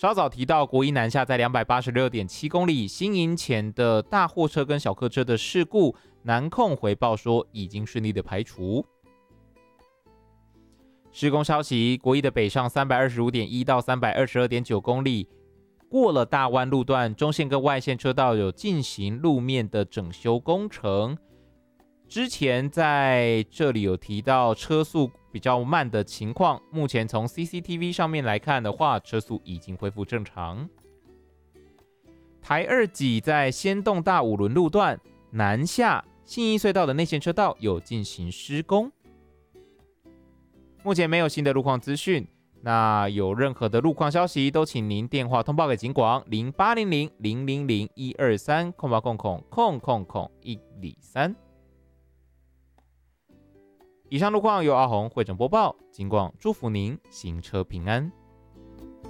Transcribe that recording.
稍早提到国一南下在286.7公里新营前的大货车跟小客车的事故，南控回报说已经顺利的排除。施工消息，国一的北上325.1到322.9公里，过了大弯路段，中线跟外线车道有进行路面的整修工程。之前在这里有提到车速比较慢的情况，目前从 CCTV 上面来看的话，车速已经恢复正常。台二级在先动大五轮路段南下信义隧道的内线车道有进行施工，目前没有新的路况资讯。那有任何的路况消息，都请您电话通报给警广0800-000-123-123。以上路况由阿红会诊播报，警广祝福您行车平安。